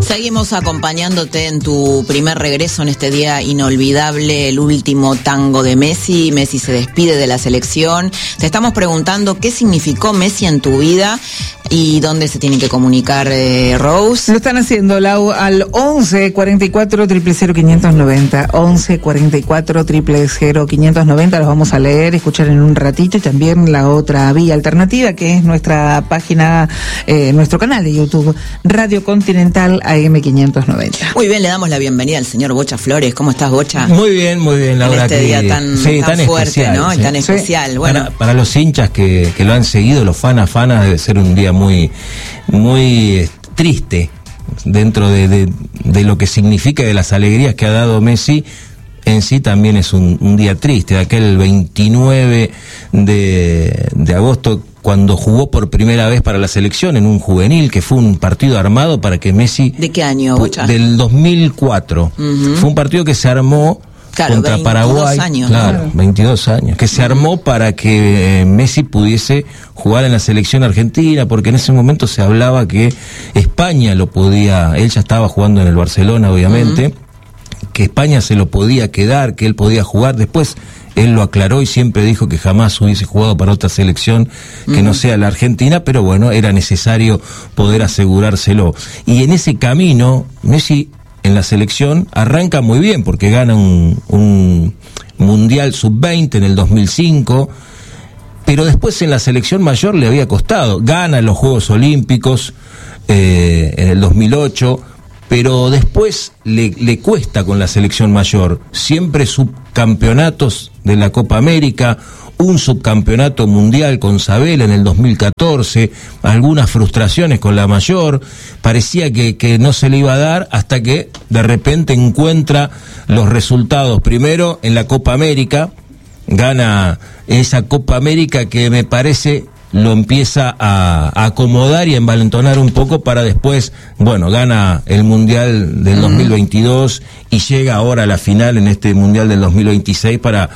Seguimos acompañándote en tu primer regreso en este día inolvidable, el último tango de Messi. Messi se despide de la selección. Te estamos preguntando qué significó Messi en tu vida y dónde se tienen que comunicar, Rose. Lo están haciendo, Lau, al 11 44 000 590, 11 44 000 590. Los vamos a leer, escuchar en un ratito, y también la otra vía alternativa, que es nuestra página, nuestro canal de YouTube, Radio Continental AM590. Muy bien, le damos la bienvenida al señor Bocha Flores. ¿Cómo estás, Bocha? Muy bien, Laura. En este día tan fuerte, especial, ¿no? Sí. Y tan especial. Bueno, para los hinchas que lo han seguido, los fanas, debe ser un día muy triste dentro de lo que significa, de las alegrías que ha dado Messi. En sí también es un día triste, aquel 29 de agosto, cuando jugó por primera vez para la selección en un juvenil, que fue un partido armado para que Messi... ¿De qué año, Bocha? Del 2004. Uh-huh. Fue un partido que se armó contra Paraguay. 22 años. Claro, 22 años. Que se armó para que Messi pudiese jugar en la selección argentina, porque en ese momento se hablaba que España lo podía... Él ya estaba jugando en el Barcelona, obviamente. Uh-huh. Que España se lo podía quedar, que él podía jugar. Después él lo aclaró y siempre dijo que jamás hubiese jugado para otra selección que no sea la Argentina, pero bueno, era necesario poder asegurárselo. Y en ese camino, Messi en la selección arranca muy bien, porque gana un Mundial Sub-20 en el 2005, pero después en la selección mayor le había costado. Gana los Juegos Olímpicos en el 2008, pero después le cuesta con la selección mayor. Siempre subcampeonatos de la Copa América, un subcampeonato mundial con Sabela en el 2014, algunas frustraciones con la mayor, parecía que no se le iba a dar, hasta que de repente encuentra los resultados. Primero en la Copa América, gana esa Copa América que me parece... lo empieza a acomodar y a envalentonar un poco, para después, bueno, gana el Mundial del 2022 y llega ahora a la final en este Mundial del 2026 para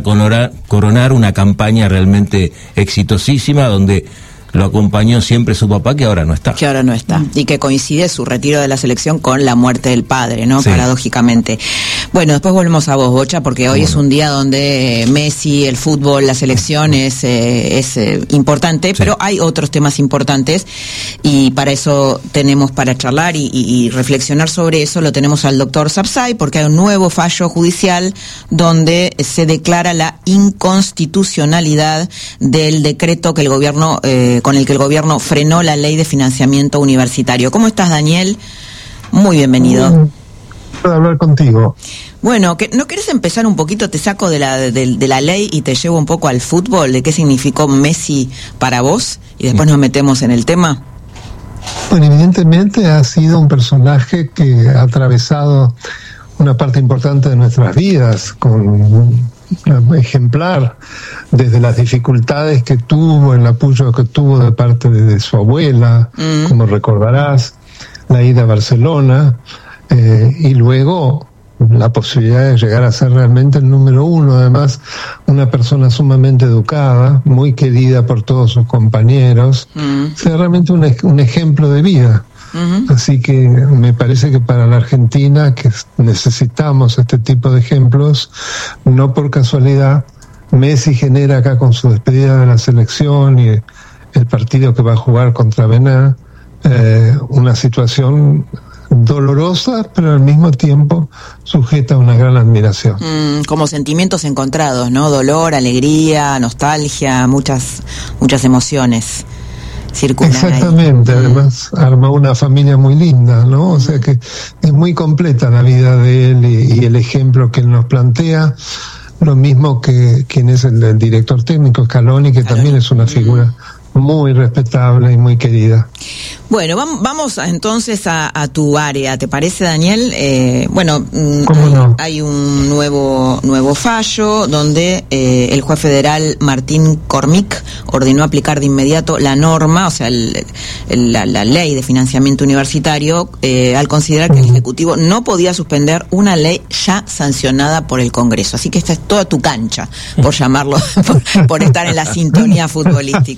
coronar una campaña realmente exitosísima, donde lo acompañó siempre su papá, que ahora no está. Y que coincide su retiro de la selección con la muerte del padre, ¿no? Sí. Paradójicamente. Bueno, después volvemos a vos, Bocha, porque hoy es un día donde Messi, el fútbol, la selección es importante, sí. Pero hay otros temas importantes, y para eso tenemos para charlar y reflexionar sobre eso, lo tenemos al doctor Sapsay, porque hay un nuevo fallo judicial donde se declara la inconstitucionalidad del decreto que el gobierno con el que el gobierno frenó la ley de financiamiento universitario. ¿Cómo estás, Daniel? Muy bienvenido. Puedo hablar contigo. Bueno, ¿no querés empezar un poquito? Te saco de la ley y te llevo un poco al fútbol, de qué significó Messi para vos, y después nos metemos en el tema. Bueno, evidentemente ha sido un personaje que ha atravesado una parte importante de nuestras vidas, con ejemplar, desde las dificultades que tuvo, el apoyo que tuvo de parte de su abuela, como recordarás, la ida a Barcelona, y luego la posibilidad de llegar a ser realmente el número uno. Además, una persona sumamente educada, muy querida por todos sus compañeros, sea realmente un ejemplo de vida. Así que me parece que para la Argentina, que necesitamos este tipo de ejemplos, no por casualidad, Messi genera acá, con su despedida de la selección y el partido que va a jugar contra Benin, una situación dolorosa, pero al mismo tiempo sujeta a una gran admiración. Como sentimientos encontrados, ¿no? Dolor, alegría, nostalgia, muchas emociones circulan. Exactamente, ahí. Además arma una familia muy linda, ¿no? O sea que es muy completa la vida de él y el ejemplo que él nos plantea. Lo mismo que quien es el director técnico, Scaloni, que también es una figura muy respetable y muy querida. Bueno, vamos entonces a tu área, ¿te parece, Daniel? Hay un nuevo fallo donde el juez federal Martín Cormic ordenó aplicar de inmediato la norma, o sea, la ley de financiamiento universitario, al considerar que el Ejecutivo no podía suspender una ley ya sancionada por el Congreso. Así que esta es toda tu cancha, por llamarlo, por estar en la sintonía futbolística.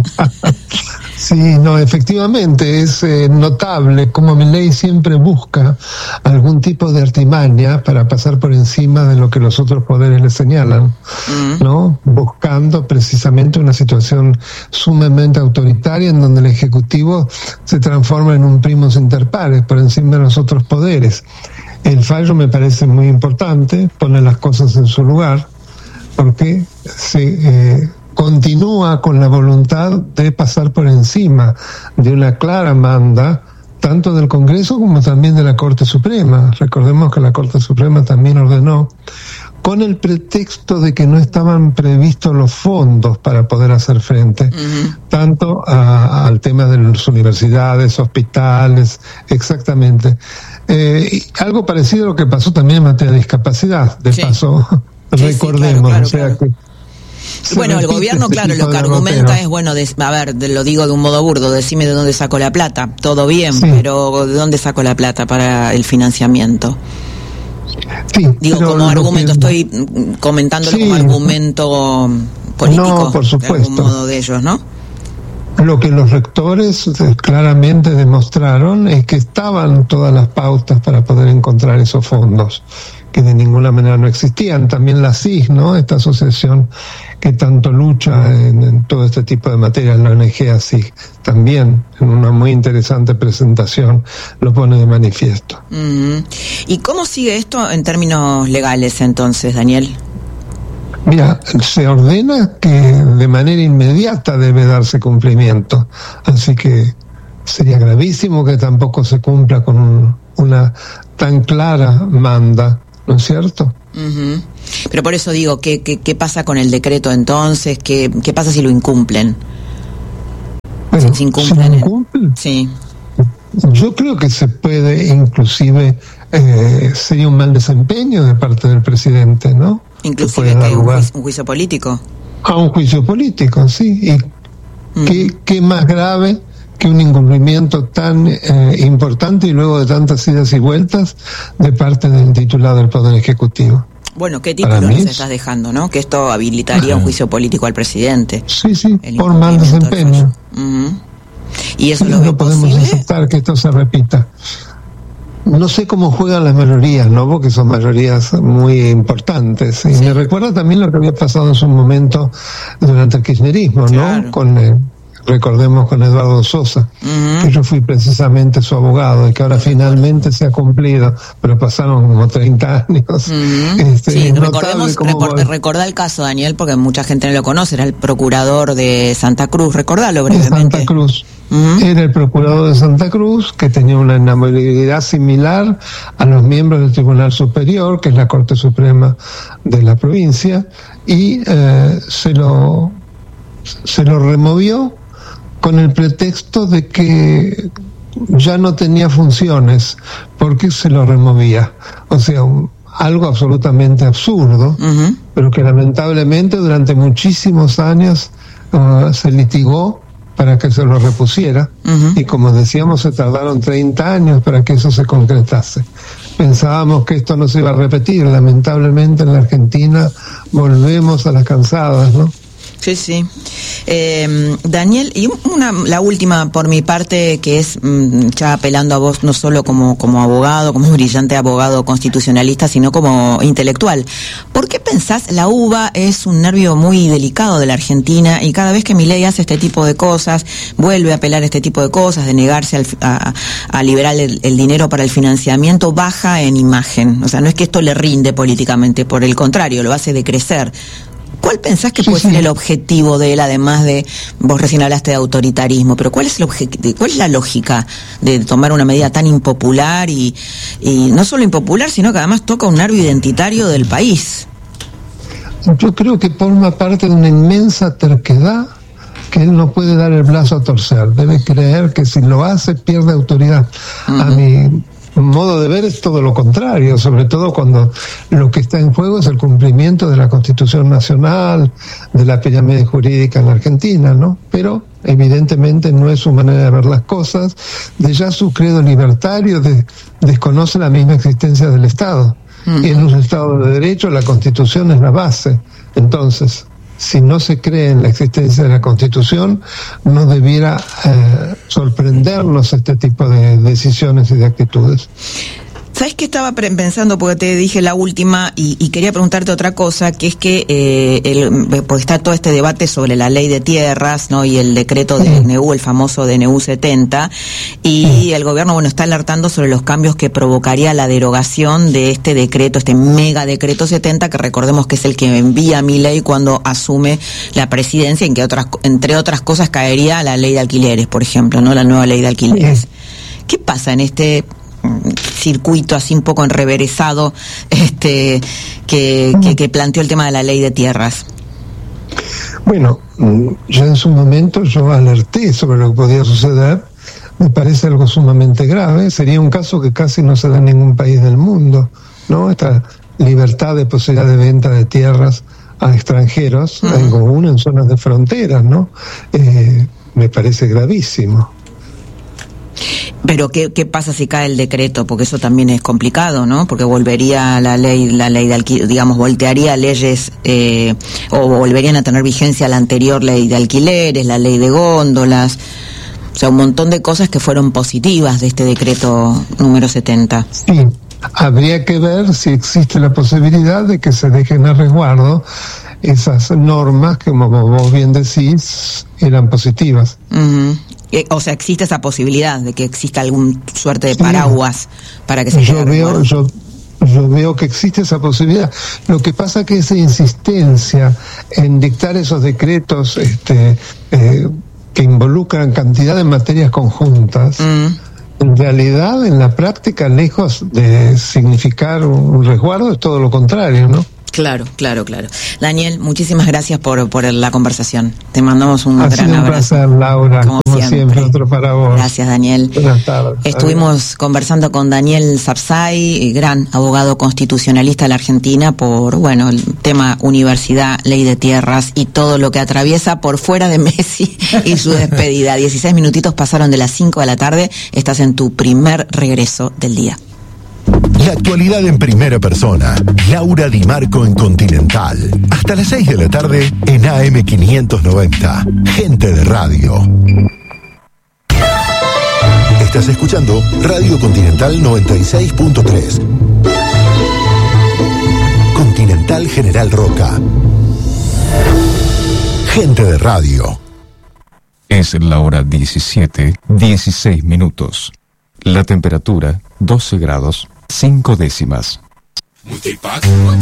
Sí, no, efectivamente es notable cómo Milei siempre busca algún tipo de artimaña para pasar por encima de lo que los otros poderes le señalan, ¿no? Buscando precisamente una situación sumamente autoritaria en donde el Ejecutivo se transforma en un primus inter pares por encima de los otros poderes. El fallo me parece muy importante, pone las cosas en su lugar, porque se continúa con la voluntad de pasar por encima de una clara manda, tanto del Congreso como también de la Corte Suprema. Recordemos que la Corte Suprema también ordenó, con el pretexto de que no estaban previstos los fondos para poder hacer frente, tanto al tema de las universidades, hospitales, exactamente. Algo parecido a lo que pasó también en materia de discapacidad, de paso, recordemos, claro, o sea claro. que... Bueno, el gobierno, claro, lo que argumenta es, bueno, a ver, lo digo de un modo burdo, decime de dónde sacó la plata. Todo bien, pero ¿de dónde sacó la plata para el financiamiento? Sí, digo, como argumento, estoy comentándolo como argumento político. No, por supuesto. De algún modo de ellos, ¿no? Lo que los rectores claramente demostraron es que estaban todas las pautas para poder encontrar esos fondos, que de ninguna manera no existían. También la CIG, ¿no? Esta asociación que tanto lucha en todo este tipo de materias, la ONG ASIG, también en una muy interesante presentación lo pone de manifiesto. ¿Y cómo sigue esto en términos legales entonces, Daniel? Mira, se ordena que de manera inmediata debe darse cumplimiento, así que sería gravísimo que tampoco se cumpla con una tan clara manda, ¿no es cierto? Pero por eso digo, ¿qué pasa con el decreto entonces? ¿Qué pasa si lo incumplen? Bueno, si incumplen. ¿si lo incumplen? Sí. Yo creo que se puede, inclusive, sería un mal desempeño de parte del presidente, ¿no? Inclusive que un juicio político. A un juicio político, sí. ¿Y qué más grave que un incumplimiento tan importante y luego de tantas idas y vueltas de parte del titular del Poder Ejecutivo? Bueno, ¿qué título nos estás dejando, no? Que esto habilitaría un juicio político al presidente. Sí, por mal desempeño. ¿Y eso no podemos aceptar que esto se repita. No sé cómo juegan las mayorías, ¿no? Porque son mayorías muy importantes. Y me recuerda también lo que había pasado en su momento durante el kirchnerismo, ¿no? Claro. Recordemos con Eduardo Sosa, que yo fui precisamente su abogado y que ahora finalmente se ha cumplido, pero pasaron como 30 años. Sí, recordá el caso, Daniel, porque mucha gente no lo conoce, era el procurador de Santa Cruz, recordalo brevemente. De Santa Cruz. Era el procurador de Santa Cruz, que tenía una inamovilidad similar a los miembros del Tribunal Superior, que es la Corte Suprema de la provincia, y se lo removió con el pretexto de que ya no tenía funciones, porque se lo removía. O sea, algo absolutamente absurdo, pero que lamentablemente durante muchísimos años se litigó para que se lo repusiera, y como decíamos, se tardaron 30 años para que eso se concretase. Pensábamos que esto no se iba a repetir, lamentablemente en la Argentina volvemos a las cansadas, ¿no? Sí. Daniel, y la última por mi parte, que es ya apelando a vos no solo como abogado, como brillante abogado constitucionalista, sino como intelectual. ¿Por qué pensás la uva es un nervio muy delicado de la Argentina y cada vez que Milei hace este tipo de cosas, vuelve a apelar a este tipo de cosas, de negarse a liberar el dinero para el financiamiento, baja en imagen? O sea, no es que esto le rinde políticamente, por el contrario, lo hace decrecer. ¿Cuál pensás que puede ser el objetivo de él, además de, vos recién hablaste de autoritarismo, pero cuál es la lógica de tomar una medida tan impopular y no solo impopular, sino que además toca un nervio identitario del país? Yo creo que forma parte de una inmensa terquedad que él no puede dar el brazo a torcer. Debe creer que si lo hace pierde autoridad. A mi modo de ver es todo lo contrario, sobre todo cuando lo que está en juego es el cumplimiento de la Constitución Nacional, de la pirámide jurídica en la Argentina, ¿no? Pero evidentemente no es su manera de ver las cosas, de ya su credo libertario desconoce la misma existencia del Estado. Y en un Estado de Derecho la Constitución es la base. Entonces, si no se cree en la existencia de la Constitución, no debiera sorprendernos este tipo de decisiones y de actitudes. ¿Sabes qué estaba pensando? Porque te dije la última y quería preguntarte otra cosa, que es que porque está todo este debate sobre la ley de tierras, ¿no? Y el decreto de DNU, el famoso DNU 70, y el gobierno, bueno, está alertando sobre los cambios que provocaría la derogación de este decreto, este mega decreto 70, que recordemos que es el que envía Milei cuando asume la presidencia, en que entre otras cosas caería la ley de alquileres, por ejemplo, ¿no? La nueva ley de alquileres. ¿Qué pasa en este circuito así un poco enreveresado que planteó el tema de la ley de tierras? Bueno, ya en su momento yo alerté sobre lo que podía suceder. Me parece algo sumamente grave. Sería un caso que casi no se da en ningún país del mundo, ¿no? Esta libertad de posibilidad de venta de tierras a extranjeros, algo uno en zonas de fronteras, ¿no? Me parece gravísimo. Pero ¿qué pasa si cae el decreto? Porque eso también es complicado, ¿no? Porque volvería la ley de alquiler, digamos, voltearía leyes o volverían a tener vigencia la anterior ley de alquileres, la ley de góndolas, o sea, un montón de cosas que fueron positivas de este decreto número 70. Sí, habría que ver si existe la posibilidad de que se dejen a resguardo esas normas que, como vos bien decís, eran positivas. O sea, existe esa posibilidad de que exista algún suerte de paraguas para que se yo veo que existe esa posibilidad. Lo que pasa que esa insistencia en dictar esos decretos que involucran cantidad de materias conjuntas, en realidad, en la práctica, lejos de significar un resguardo, es todo lo contrario, ¿no? Claro. Daniel, muchísimas gracias por la conversación. Te mandamos un gran abrazo. Un placer, Laura, como siempre, otro para vos. Gracias, Daniel. Buenas tardes. Estuvimos conversando con Daniel Sapsay, gran abogado constitucionalista de la Argentina, por, bueno, el tema universidad, ley de tierras y todo lo que atraviesa por fuera de Messi y su despedida. 16 minutitos pasaron de las 5 de la tarde. Estás en tu primer regreso del día. La actualidad en primera persona. Laura Di Marco en Continental. Hasta las 6 de la tarde en AM590. Gente de radio. Estás escuchando Radio Continental 96.3. Continental General Roca. Gente de radio. Es la hora 17:16 minutos. La temperatura 12 grados 5 décimas. Multipack.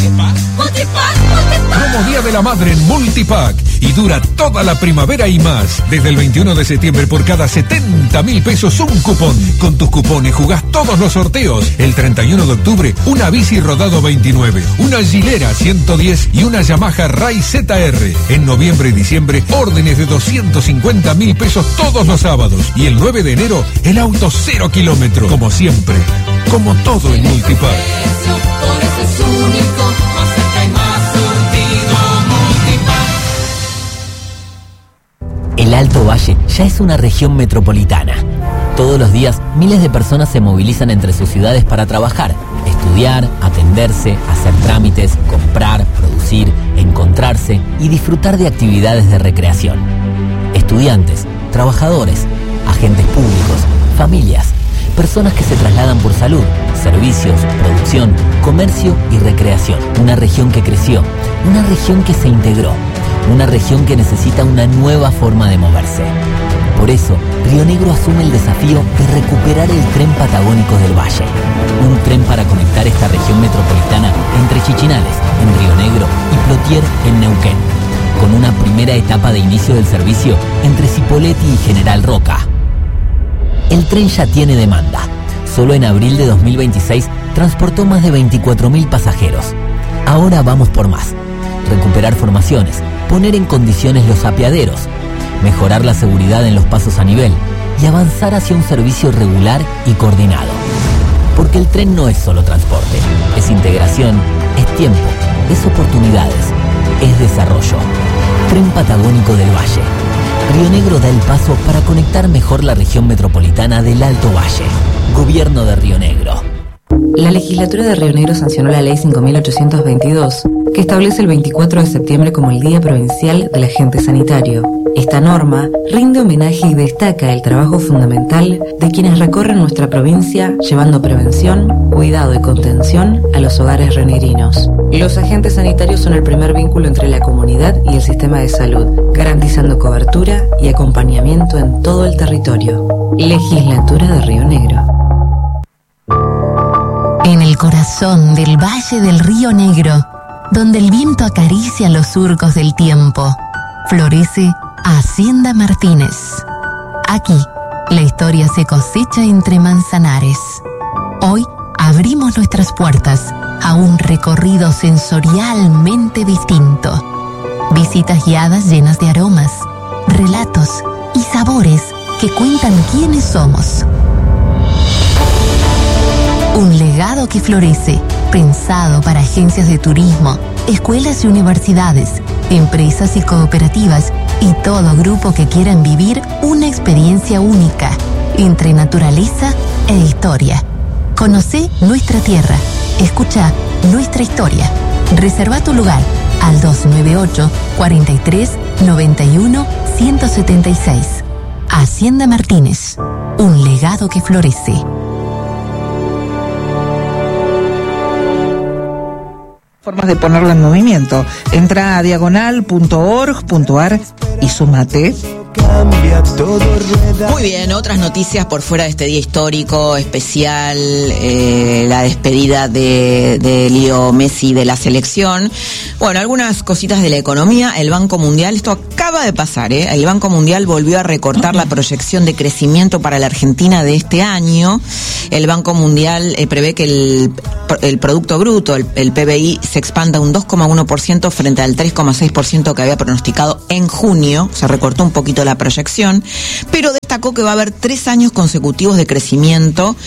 Promo Día de la Madre en Multipack y dura toda la primavera y más. Desde el 21 de septiembre por cada 70.000 pesos un cupón. Con tus cupones jugás todos los sorteos. El 31 de octubre una bici rodado 29, una Gilera 110 y una Yamaha Ray ZR. En noviembre y diciembre órdenes de 250.000 pesos todos los sábados. Y el 9 de enero el auto 0 kilómetros. Como siempre, como todo en Multipack. Es único, más cerca y más surtido, Multipack. El Alto Valle ya es una región metropolitana. Todos los días, miles de personas se movilizan entre sus ciudades para trabajar, estudiar, atenderse, hacer trámites, comprar, producir, encontrarse y disfrutar de actividades de recreación. Estudiantes, trabajadores, agentes públicos, familias, personas que se trasladan por salud, servicios, producción, comercio y recreación. Una región que creció, una región que se integró, una región que necesita una nueva forma de moverse. Por eso, Río Negro asume el desafío de recuperar el tren patagónico del Valle. Un tren para conectar esta región metropolitana entre Chichinales, en Río Negro, y Plotier, en Neuquén, con una primera etapa de inicio del servicio entre Cipolletti y General Roca. El tren ya tiene demanda. Solo en abril de 2026 transportó más de 24.000 pasajeros. Ahora vamos por más. Recuperar formaciones, poner en condiciones los apeaderos, mejorar la seguridad en los pasos a nivel y avanzar hacia un servicio regular y coordinado. Porque el tren no es solo transporte, es integración, es tiempo, es oportunidades, es desarrollo. Tren Patagónico del Valle. Río Negro da el paso para conectar mejor la región metropolitana del Alto Valle. Gobierno de Río Negro. La legislatura de Río Negro sancionó la ley 5.822, que establece el 24 de septiembre como el Día Provincial del Agente Sanitario. Esta norma rinde homenaje y destaca el trabajo fundamental de quienes recorren nuestra provincia llevando prevención, cuidado y contención a los hogares rionegrinos. Los agentes sanitarios son el primer vínculo entre la comunidad y el sistema de salud, garantizando cobertura y acompañamiento en todo el territorio. Legislatura de Río Negro. En el corazón del Valle del Río Negro, donde el viento acaricia los surcos del tiempo, florece Hacienda Martínez. Aquí, la historia se cosecha entre manzanares. Hoy abrimos nuestras puertas a un recorrido sensorialmente distinto. Visitas guiadas llenas de aromas, relatos y sabores que cuentan quiénes somos. Un legado que florece, pensado para agencias de turismo, escuelas y universidades, empresas y cooperativas y todo grupo que quieran vivir una experiencia única entre naturaleza e historia. Conocé nuestra tierra, escucha nuestra historia. Reserva tu lugar al 298 43 91 176. Hacienda Martínez, un legado que florece. Formas de ponerlo en movimiento. Entra a diagonal.org.ar y súmate. Muy bien, otras noticias por fuera de este día histórico, especial, la despedida de Leo Messi de la selección. Bueno, algunas cositas de la economía. El Banco Mundial, esto acaba de pasar, el Banco Mundial volvió a recortar la proyección de crecimiento para la Argentina de este año. El Banco Mundial prevé que el Producto Bruto, el PBI, se expanda un 2,1% frente al 3,6% que había pronosticado en junio. Se recortó un poquito la proyección, pero destacó que va a haber 3 años consecutivos de crecimiento,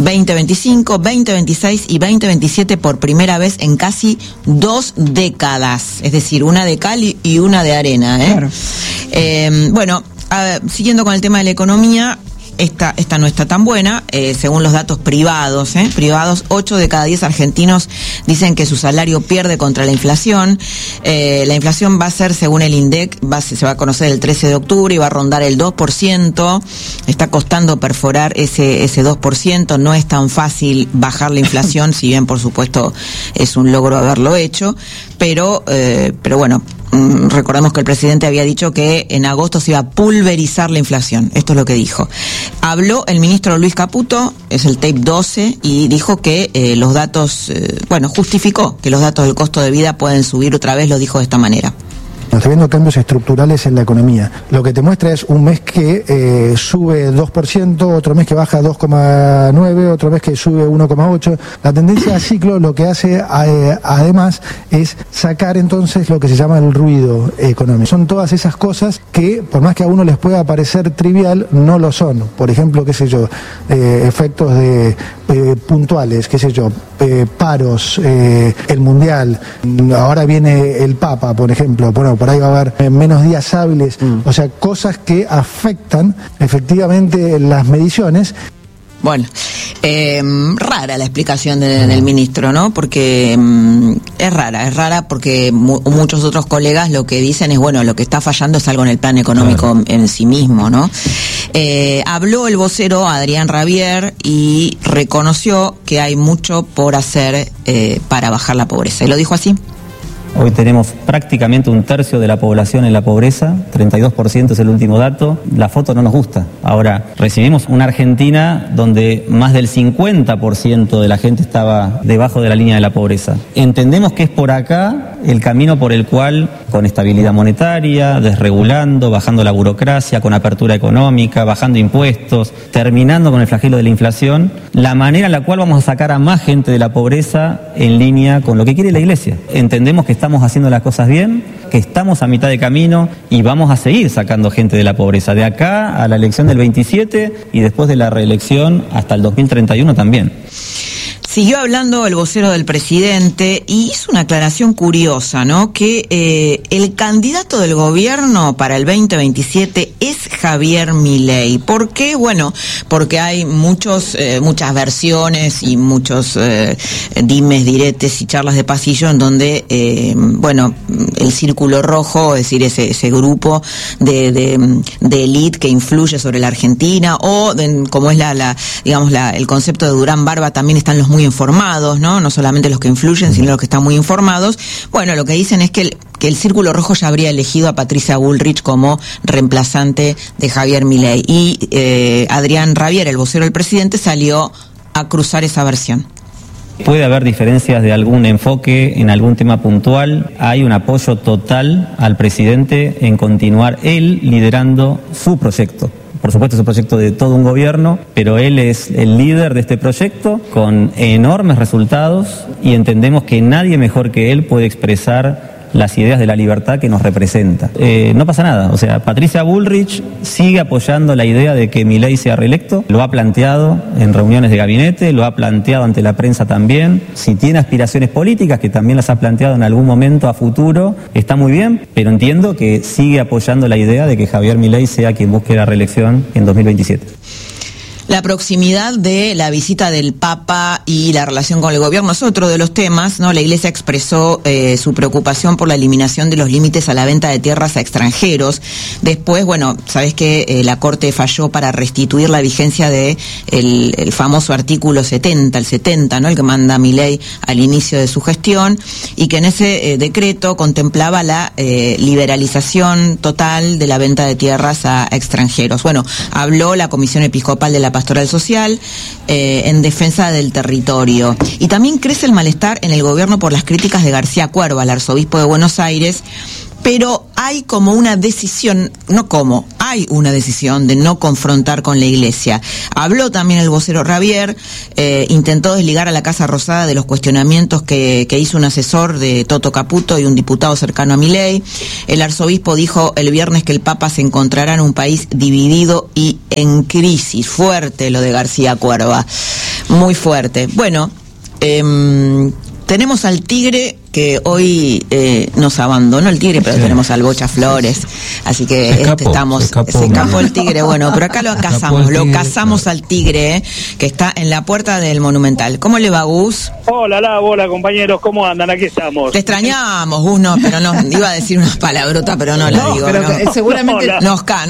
2025, 2026 y 2027 por primera vez en casi 2 décadas, es decir, una de cal y una de arena. Claro. Bueno, siguiendo con el tema de la economía, esta no está tan buena, según los datos privados, 8 de cada 10 argentinos dicen que su salario pierde contra la inflación. La inflación va a ser, según el INDEC, se va a conocer el 13 de octubre y va a rondar el 2%. Está costando perforar ese 2%, no es tan fácil bajar la inflación, si bien por supuesto es un logro haberlo hecho, pero bueno, recordemos que el presidente había dicho que en agosto se iba a pulverizar la inflación. Esto es lo que dijo. Habló el ministro Luis Caputo, es el tape 12, y dijo que los datos, justificó que los datos del costo de vida pueden subir otra vez, lo dijo de esta manera. Está viendo cambios estructurales en la economía. Lo que te muestra es un mes que sube 2%, otro mes que baja 2,9%, otro mes que sube 1,8%. La tendencia a ciclo lo que hace además es sacar entonces lo que se llama el ruido económico. Son todas esas cosas que, por más que a uno les pueda parecer trivial, no lo son. Por ejemplo, efectos puntuales, paros, el mundial, ahora viene el Papa, por ejemplo, por ahí va a haber menos días hábiles, o sea, cosas que afectan efectivamente las mediciones. Bueno, rara la explicación del ministro, ¿no? Porque es rara porque muchos otros colegas lo que dicen es, lo que está fallando es algo en el plan económico en sí mismo, ¿no? Habló el vocero Adrián Rabier y reconoció que hay mucho por hacer para bajar la pobreza. Y lo dijo así. Hoy tenemos prácticamente 1/3 de la población en la pobreza, 32% es el último dato. La foto no nos gusta. Ahora, recibimos una Argentina donde más del 50% de la gente estaba debajo de la línea de la pobreza. Entendemos que es por acá el camino por el cual, con estabilidad monetaria, desregulando, bajando la burocracia, con apertura económica, bajando impuestos, terminando con el flagelo de la inflación, la manera en la cual vamos a sacar a más gente de la pobreza en línea con lo que quiere la Iglesia. Entendemos que estamos haciendo las cosas bien, que estamos a mitad de camino y vamos a seguir sacando gente de la pobreza, de acá a la elección del 27 y después de la reelección hasta el 2031 también. Siguió hablando el vocero del presidente y hizo una aclaración curiosa, ¿no? Que el candidato del gobierno para el 2027 es Javier Milei. ¿Por qué? Bueno, porque hay muchas versiones y muchos dimes, diretes y charlas de pasillo en donde, el círculo rojo, es decir, ese grupo de élite que influye sobre la Argentina, o como es el concepto de Durán Barba, también están los muy informados, no solamente los que influyen, sino los que están muy informados. Bueno, lo que dicen es que el Círculo Rojo ya habría elegido a Patricia Bullrich como reemplazante de Javier Milei. Y Adrián Rabier, el vocero del presidente, salió a cruzar esa versión. Puede haber diferencias de algún enfoque en algún tema puntual. Hay un apoyo total al presidente en continuar él liderando su proyecto. Por supuesto es un proyecto de todo un gobierno, pero él es el líder de este proyecto con enormes resultados y entendemos que nadie mejor que él puede expresar las ideas de la libertad que nos representa. No pasa nada, o sea, Patricia Bullrich sigue apoyando la idea de que Milei sea reelecto, lo ha planteado en reuniones de gabinete, lo ha planteado ante la prensa también. Si tiene aspiraciones políticas, que también las ha planteado en algún momento a futuro, está muy bien, pero entiendo que sigue apoyando la idea de que Javier Milei sea quien busque la reelección en 2027. La proximidad de la visita del Papa y la relación con el gobierno es otro de los temas, ¿no? La Iglesia expresó su preocupación por la eliminación de los límites a la venta de tierras a extranjeros. Después, sabes que la Corte falló para restituir la vigencia de el famoso artículo 70, el 70, ¿no? El que manda Milei al inicio de su gestión, y que en ese decreto contemplaba la liberalización total de la venta de tierras a extranjeros. Bueno, habló la Comisión Episcopal de la Pastoral Social en defensa del territorio. Y también crece el malestar en el gobierno por las críticas de García Cuerva, el arzobispo de Buenos Aires, pero hay hay una decisión de no confrontar con la Iglesia. Habló también el vocero Rabier, intentó desligar a la Casa Rosada de los cuestionamientos que hizo un asesor de Toto Caputo y un diputado cercano a Milei. El arzobispo dijo el viernes que el Papa se encontrará en un país dividido y en crisis. Fuerte lo de García Cuerva, muy fuerte. Bueno, tenemos al Tigre, que hoy nos abandonó el Tigre, pero tenemos al Bocha Flores, así que se escapó el Tigre. Bueno, pero acá lo cazamos al Tigre, que está en la puerta del Monumental. ¿Cómo le va, Gus? Hola compañeros, ¿cómo andan? Aquí estamos. Te extrañamos, Gus, pero no, iba a decir unas palabrotas, pero no la digo. Pero no. Seguramente nos cae.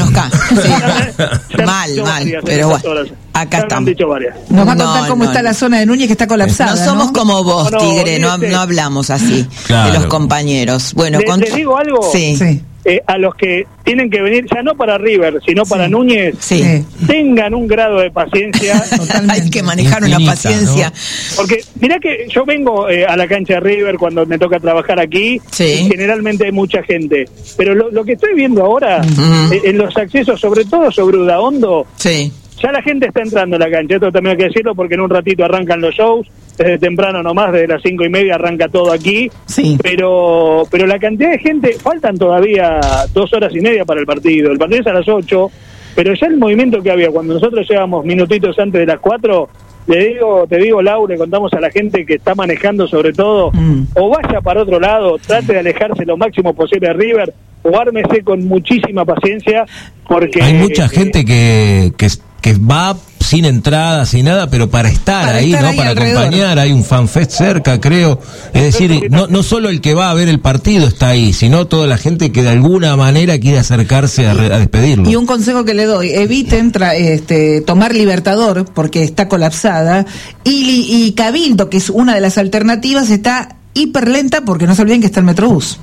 Sí. Mal, pero bueno. Acá estamos. Nos va a contar cómo está la zona de Núñez, que está colapsada. No somos como vos, Tigre, no hablamos así de los compañeros. Bueno, ¿les digo algo? Sí. A los que tienen que venir, ya no para River, sino para Núñez, tengan un grado de paciencia. Hay que manejar una paciencia. ¿No? Porque mirá que yo vengo a la cancha de River cuando me toca trabajar aquí, y generalmente hay mucha gente. Pero lo que estoy viendo ahora, en los accesos, sobre todo sobre Udaondo, ya la gente está entrando a la cancha. Esto también hay que decirlo porque en un ratito arrancan los shows, desde temprano nomás, desde las 5:30 arranca todo aquí. Pero la cantidad de gente, faltan todavía 2 horas y media para el partido es a las 8, pero ya el movimiento que había cuando nosotros llegamos minutitos antes de las 4, te digo, Laura, contamos a la gente que está manejando sobre todo, o vaya para otro lado, trate de alejarse lo máximo posible de River, o ármese con muchísima paciencia, porque hay mucha gente que va sin entrada, sin nada, pero para estar ahí, ¿no? Para acompañar, hay un fanfest cerca, creo. Es decir, no solo el que va a ver el partido está ahí, sino toda la gente que de alguna manera quiere acercarse a despedirlo. Y un consejo que le doy, eviten tomar Libertador, porque está colapsada, y Cabildo, que es una de las alternativas, está hiper lenta, porque no se olviden que está el Metrobús.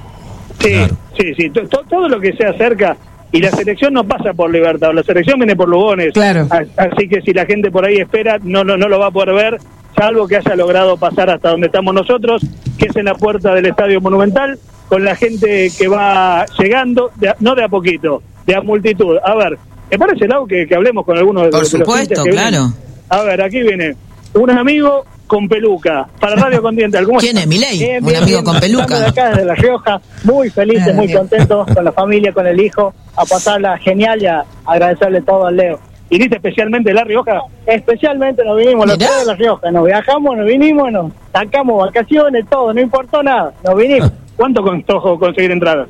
Sí, todo lo que sea cerca. Y la selección no pasa por Libertad, la selección viene por Lugones. Claro. Así que si la gente por ahí espera, no lo va a poder ver, salvo que haya logrado pasar hasta donde estamos nosotros, que es en la puerta del Estadio Monumental, con la gente que va llegando, no de a poquito, de a multitud. A ver, ¿me parece, Lau, que hablemos con algunos de los supuesto, claro. A ver, aquí viene un amigo con peluca, para Radio Continental. ¿Quién es? Milei, un amigo con peluca. De acá, desde La Rioja, muy felices, muy contentos con la familia, con el hijo, a pasarla genial y a agradecerle todo al Leo. ¿Viniste especialmente de La Rioja? Especialmente nos vinimos los tres de La Rioja, nos viajamos, nos vinimos, nos sacamos vacaciones, todo, no importó nada, nos vinimos. ¿Cuánto costó conseguir entradas?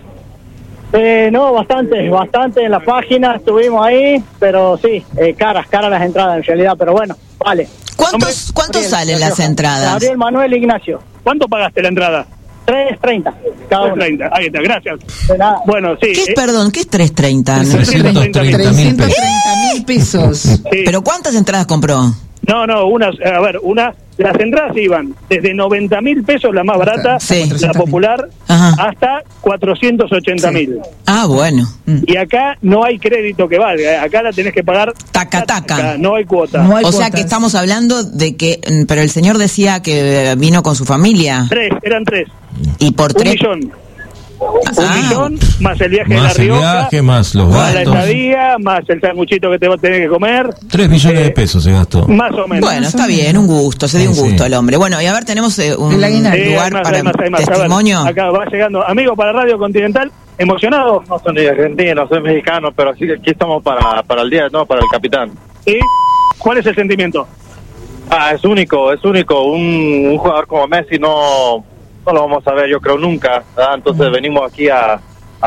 No, bastante en la página, estuvimos ahí, pero sí, caras las entradas en realidad, pero bueno, vale. ¿Cuánto salen las entradas? Gabriel Manuel Ignacio. ¿Cuánto pagaste la entrada? 3.30 cada uno. 3.30, ahí está, gracias. De nada. Bueno, sí. ¿Qué es, perdón, qué es 3.30? 330.000 pesos. Sí. ¿Pero cuántas entradas compró? No, las entradas iban desde 90.000 pesos, la más barata, Sí. la popular, hasta 480.000. Ah, bueno. Y acá no hay crédito que valga, acá la tenés que pagar taca. no hay cuota. O sea que estamos hablando de que, pero el señor decía que vino con su familia. Eran tres. Y por 1 millón. 1 millón, más el viaje de La Rioja, viaje, más los más la gastos. estadía, más el sanguchito que te vas a tener que comer. 3 millones de pesos se gastó. Más o menos. Bueno, está bien, un gusto, se dio un gusto al hombre. Bueno, y a ver, tenemos un lugar para testimonio. A ver, acá va llegando. Amigo para Radio Continental, ¿emocionado? No soy argentino, soy mexicano, pero sí que aquí estamos para el día, no, para el capitán. ¿Sí? ¿Cuál es el sentimiento? Es único. Un jugador como Messi no lo vamos a ver, yo creo, nunca, ¿verdad? Entonces venimos aquí a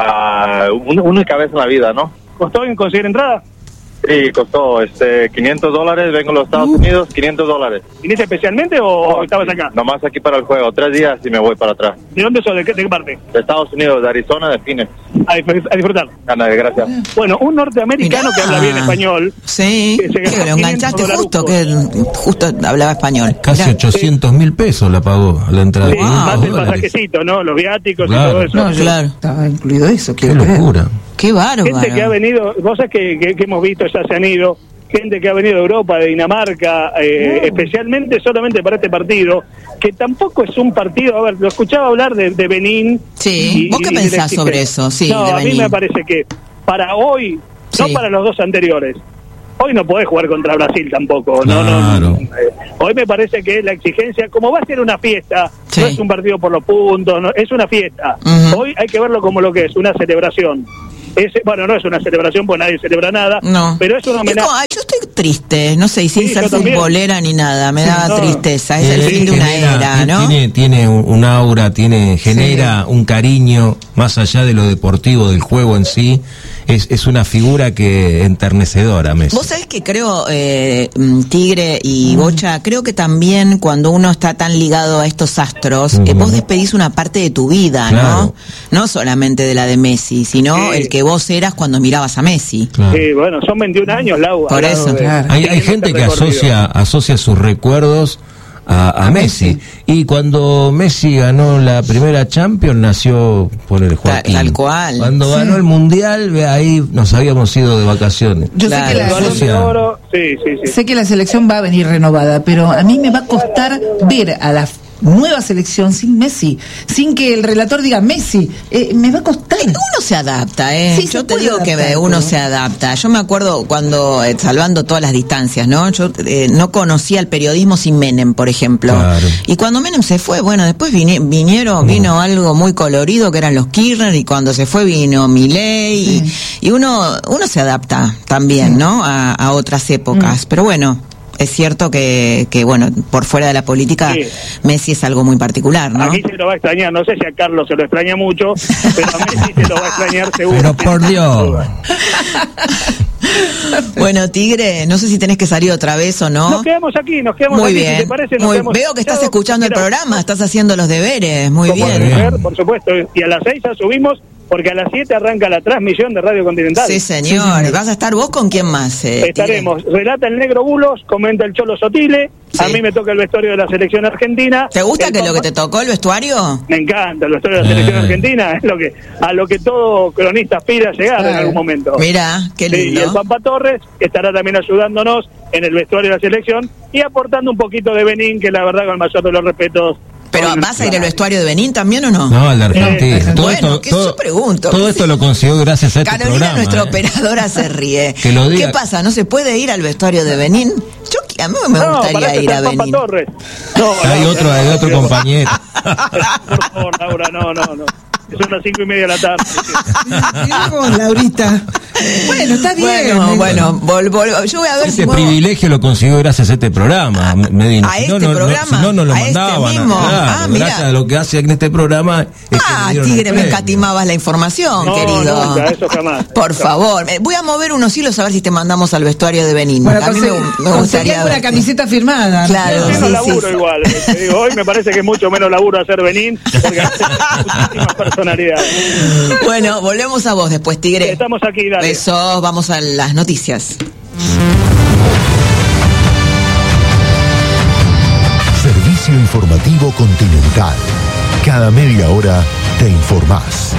una única vez en la vida, ¿no? ¿Costó conseguir entrada? Sí, costó $500, vengo a los Estados Unidos, $500. ¿Viniste especialmente o estabas acá? Nomás aquí para el juego, 3 días y me voy para atrás. ¿De dónde sos? ¿De qué parte? De Estados Unidos, de Arizona, de Phoenix. A disfrutar. Gracias. Bueno, un norteamericano que habla bien español. Sí, que lo enganchaste justo, que justo hablaba español. Casi 800.000 pesos la pagó la entrada. Sí, más el pasajecito, ¿no? Los viáticos y todo eso. No, claro. Estaba incluido eso. Qué locura. Qué bárbaro. Gente que ha venido, cosas que hemos visto ya se han ido, gente que ha venido de Europa, de Dinamarca, especialmente solamente para este partido, que tampoco es un partido, a ver, lo escuchaba hablar de Benín. Sí, ¿vos qué pensás sobre eso? Sí, no, de a mí Benín. me parece que para hoy, no para los dos anteriores, hoy no podés jugar contra Brasil tampoco, no. Hoy me parece que la exigencia, como va a ser una fiesta, no es un partido por los puntos, no, es una fiesta. Hoy hay que verlo como lo que es, una celebración. Bueno, no es una celebración, pues nadie celebra nada, pero es un homenaje. Yo estoy triste, no sé, sin ser yo también. futbolera ni nada, me da tristeza, es el fin de una era, ¿no? Tiene un aura, genera un cariño más allá de lo deportivo, del juego en sí. Es una figura que enternecedora, Messi. Vos sabés que creo, Tigre y Bocha, creo que también cuando uno está tan ligado a estos astros, vos despedís una parte de tu vida, Claro. ¿no? No solamente de la de Messi, sino el que vos eras cuando mirabas a Messi. Claro. Sí, bueno, son 21 años, Lau. Por eso. Hay gente que asocia sus recuerdos a Messi. Y cuando Messi ganó la primera Champions, nació por el Joaquín. Tal cual. Cuando ganó el Mundial, ahí nos habíamos ido de vacaciones. Yo sé que Sí. Sé que la selección va a venir renovada, pero a mí me va a costar ver a la nueva selección sin Messi, sin que el relator diga Messi, me va a costar. Uno se adapta, Sí, yo se te puede digo que adaptar, uno pero- se adapta. Yo me acuerdo cuando, salvando todas las distancias, ¿no? Yo no conocía el periodismo sin Menem, por ejemplo. Claro. Y cuando Menem se fue, bueno, después vino algo muy colorido que eran los Kirchner, y cuando se fue vino Milei, y uno se adapta también, ¿no? A otras épocas. Pero bueno, es cierto que bueno, por fuera de la política, Messi es algo muy particular, ¿no? Aquí se lo va a extrañar, no sé si a Carlos se lo extraña mucho, pero a Messi se lo va a extrañar seguro. Pero por Dios. Bueno, Tigre, no sé si tenés que salir otra vez o no. Nos quedamos aquí, Muy si bien. te parece, nos quedamos Veo que estás sentados. escuchando el programa, estás haciendo los deberes, muy Como bien. mujer, por supuesto, y a las 6 ya subimos, porque a las 7 arranca la transmisión de Radio Continental. Sí, señor. ¿Vas a estar vos con quién más? Estaremos, relata el Negro Bulos, comenta el Cholo Sotile, a mí me toca el vestuario de la selección argentina. ¿Te gusta que lo que te tocó el vestuario? Me encanta el vestuario de la selección argentina, es a lo que todo cronista aspira a llegar en algún momento. Mira, qué Sí, lindo. y el Pampa Torres que estará también ayudándonos en el vestuario de la selección y aportando un poquito de Benín, que la verdad con el mayor de los respetos. ¿Pero vas a ir al vestuario de Benín también o no? No, al de Argentina. Bueno, que yo pregunto. Todo esto lo consiguió gracias a este Carolina, programa. nuestra operadora, se ríe. Que lo diga. ¿Qué pasa? ¿No se puede ir al vestuario de Benín? A mí me gustaría ir a Benín. Torres. Hay otro compañero. Por favor, Laura, no. Son las 5:30 de la tarde. Mirá, Laurita. Bueno, está bien. Bueno, yo voy a ver este privilegio lo consiguió gracias a este programa, Medina. ¿A este programa? Si no, nos lo ¿A este mandaban. mismo? Claro, Mirá. gracias a lo que hace en este programa. Tigre, me escatimabas la información, No, querido. nunca, eso jamás. Por favor. Voy a mover unos hilos a ver si te mandamos al vestuario de Benín. Bueno, a mí me gustaría una camiseta firmada. Claro, menos laburo igual. Te digo, hoy me parece que es mucho menos laburo hacer Benín, porque hace muchísimas personalidades. Bueno, volvemos a vos después, Tigre. Estamos aquí, dale. Besos, vamos a las noticias. Servicio informativo Continental. Cada media hora te informás.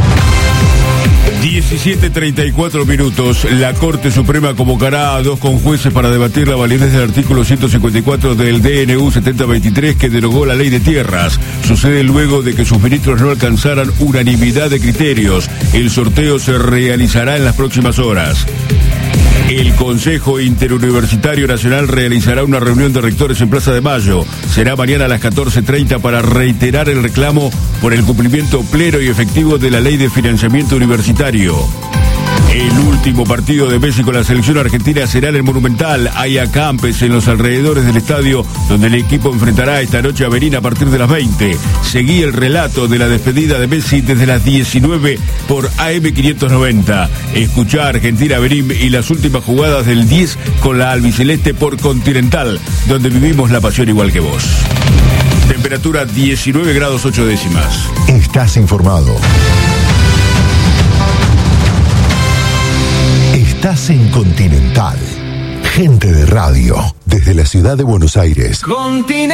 17:34 minutos. La Corte Suprema convocará a 2 conjueces para debatir la validez del artículo 154 del DNU 7023 que derogó la ley de tierras. Sucede luego de que sus ministros no alcanzaran unanimidad de criterios. El sorteo se realizará en las próximas horas. El Consejo Interuniversitario Nacional realizará una reunión de rectores en Plaza de Mayo. Será mañana a las 14:30 para reiterar el reclamo por el cumplimiento pleno y efectivo de la Ley de Financiamiento Universitario. El último partido de Messi con la selección argentina será en el Monumental. Hay acampes en los alrededores del estadio, donde el equipo enfrentará esta noche a Benín a partir de las 20. Seguí el relato de la despedida de Messi desde las 19 por AM590. Escuchá Argentina-Benín y las últimas jugadas del 10 con la albiceleste por Continental, donde vivimos la pasión igual que vos. Temperatura 19 grados 8 décimas. Estás informado. Estás en Continental. Gente de radio. Desde la ciudad de Buenos Aires.